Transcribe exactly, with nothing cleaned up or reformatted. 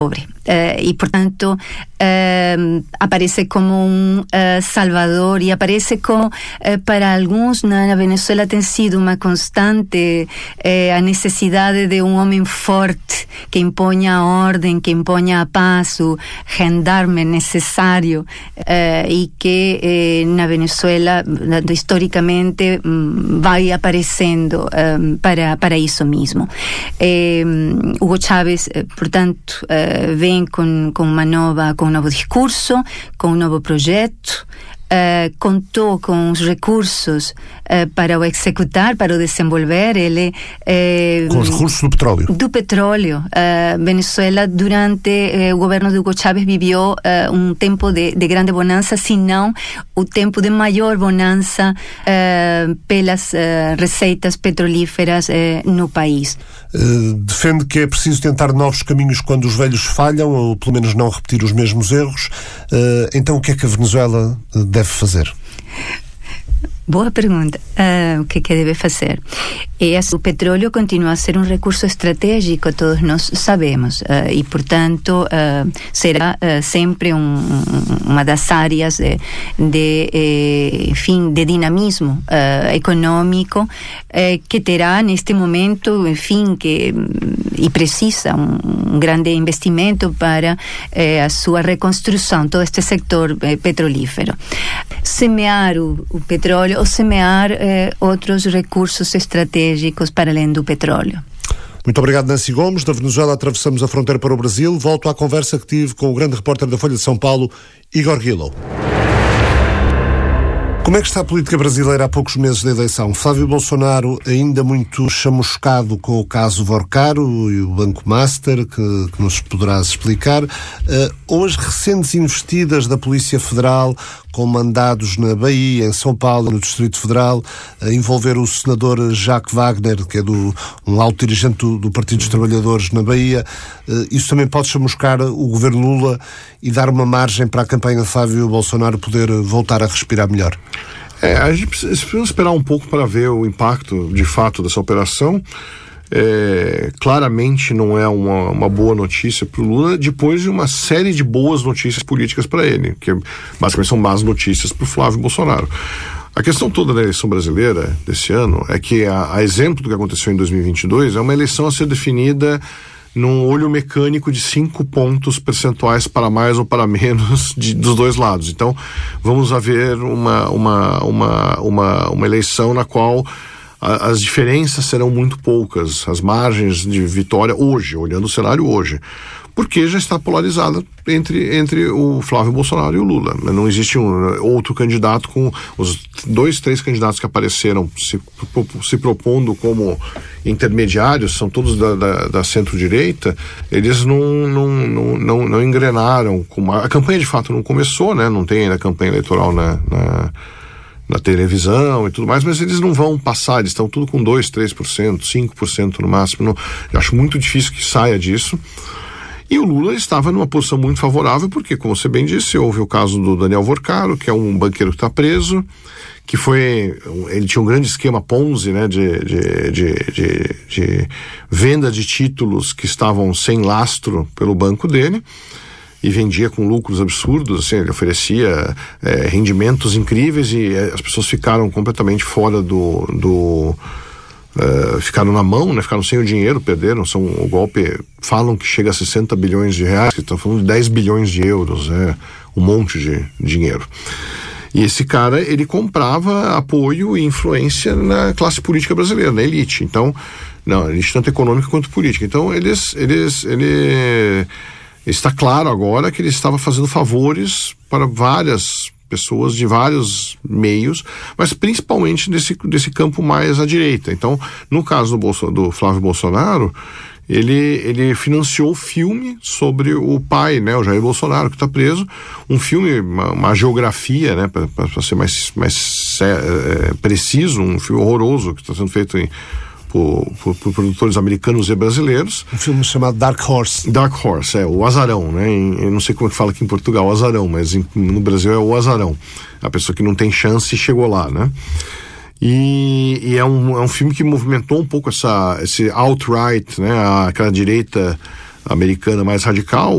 pobre. Uh, e, portanto, uh, aparece como um uh, salvador, e aparece como, uh, para alguns na Venezuela tem sido uma constante uh, a necessidade de um homem forte que imponha a ordem, que imponha a paz, o gendarme necessário, uh, e que uh, na Venezuela, historicamente, um, vai aparecendo um, para, para isso mesmo. Uh, Hugo Chávez, uh, portanto, uh, vem Com, com, uma nova, com um novo discurso, com um novo projeto, uh, contou com os recursos uh, para o executar, para o desenvolver. Ele, uh, com os recursos do petróleo. Do petróleo. Uh, Venezuela, durante uh, o governo de Hugo Chávez, viveu uh, um tempo de, de grande bonança, se não o tempo de maior bonança uh, pelas uh, receitas petrolíferas uh, no país. Uh, defende que é preciso tentar novos caminhos quando os velhos falham, ou pelo menos não repetir os mesmos erros. Uh, então o que é que a Venezuela deve fazer? Boa pergunta. Uh, o que é que deve fazer? E o petróleo continua a ser um recurso estratégico, todos nós sabemos, uh, e, portanto, uh, será uh, sempre um, uma das áreas de, de, eh, enfim, de dinamismo uh, econômico eh, que terá neste momento, enfim, que, e precisa um, um grande investimento para eh, a sua reconstrução, todo este sector eh, petrolífero. Semear o, o petróleo ou semear eh, outros recursos estratégicos para além do petróleo. Muito obrigado, Nancy Gomes. Da Venezuela atravessamos a fronteira para o Brasil. Volto à conversa que tive com o grande repórter da Folha de São Paulo, Igor Guillow. Como é que está a política brasileira há poucos meses da eleição? Flávio Bolsonaro ainda muito chamuscado com o caso Vorcaro e o Banco Master, que, que nos poderás explicar. Uh, ou as recentes investidas da Polícia Federal, com mandados na Bahia, em São Paulo, no Distrito Federal, a envolver o senador Jacques Wagner, que é do, um alto dirigente do, do Partido dos Trabalhadores na Bahia. Uh, isso também pode chamuscar o governo Lula e dar uma margem para a campanha de Flávio Bolsonaro poder voltar a respirar melhor? É, a gente precisa, precisa esperar um pouco para ver o impacto de fato dessa operação. É, claramente não é uma, uma boa notícia para o Lula, depois de uma série de boas notícias políticas para ele, que basicamente são más notícias para o Flávio Bolsonaro. A questão toda da eleição brasileira desse ano é que, a, a exemplo do que aconteceu em dois mil e vinte e dois, é uma eleição a ser definida num olho mecânico de cinco pontos percentuais para mais ou para menos de, dos dois lados. Então, vamos haver uma, uma, uma, uma, uma eleição na qual a, as diferenças serão muito poucas, as margens de vitória hoje, olhando o cenário hoje, porque já está polarizada entre, entre o Flávio Bolsonaro e o Lula. Não existe um outro candidato, com os dois, três candidatos que apareceram se, se propondo como intermediários, são todos da, da, da centro-direita, eles não, não, não, não, não engrenaram. Com a, a campanha de fato não começou, né? Não tem ainda campanha eleitoral na, na, na televisão e tudo mais, mas eles não vão passar, eles estão tudo com dois, três por cento, cinco por cento no máximo. Não, eu acho muito difícil que saia disso. E o Lula estava numa posição muito favorável, porque, como você bem disse, houve o caso do Daniel Vorcaro, que é um banqueiro que está preso, que foi, ele tinha um grande esquema Ponzi, né, de, de, de, de, de venda de títulos que estavam sem lastro pelo banco dele, e vendia com lucros absurdos, assim, ele oferecia é, rendimentos incríveis, e é, as pessoas ficaram completamente fora do... do Uh, ficaram na mão, né? Ficaram sem o dinheiro, perderam, são, o golpe, falam que chega a sessenta bilhões de reais, que estão falando de dez bilhões de euros, é um monte de dinheiro. E esse cara, ele comprava apoio e influência na classe política brasileira, na elite. Então, não, elite tanto econômica quanto política. Então, eles, eles, ele está claro agora que ele estava fazendo favores para várias pessoas de vários meios, mas principalmente desse, desse campo mais à direita. Então, no caso do, Bolso, do Flávio Bolsonaro, ele, ele financiou o filme sobre o pai, né, o Jair Bolsonaro, que está preso, um filme, uma, uma geografia, né, para ser mais, mais é, preciso, um filme horroroso que está sendo feito em Por, por, por produtores americanos e brasileiros. Um filme chamado Dark Horse. Dark Horse, é, o Azarão, né? Em, eu não sei como é que fala aqui em Portugal, o Azarão, mas em, no Brasil é o Azarão. A pessoa que não tem chance chegou lá, né? E, e é, um, é um filme que movimentou um pouco essa, esse alt-right, né? Aquela direita americana mais radical,